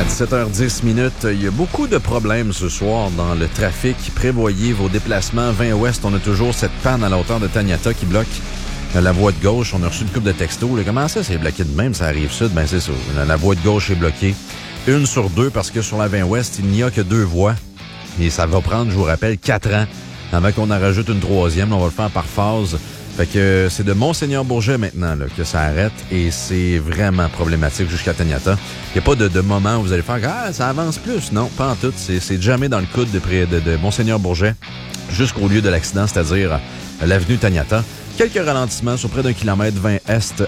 À 17h10 minutes, il y a beaucoup de problèmes ce soir dans le trafic. Prévoyez vos déplacements. 20 Ouest, on a toujours cette panne à la hauteur de Taniata qui bloque la voie de gauche. On a reçu une couple de textos. Comment ça, c'est bloqué de même? Ça arrive sud? Ben c'est ça. La voie de gauche est bloquée. 1 sur 2 parce que sur la 20 Ouest, il n'y a que 2 voies. Et ça va prendre, je vous rappelle, 4 ans avant qu'on en rajoute une troisième. On va le faire par phase. Fait que c'est de Monseigneur-Bourget maintenant là, que ça arrête et c'est vraiment problématique jusqu'à Taniata. Il n'y a pas de moment où vous allez faire « Ah, ça avance plus ». Non, pas en tout. C'est jamais dans le coude de Monseigneur-Bourget jusqu'au lieu de l'accident, c'est-à-dire l'avenue Taniata. Quelques ralentissements sur près d'1 km 20 est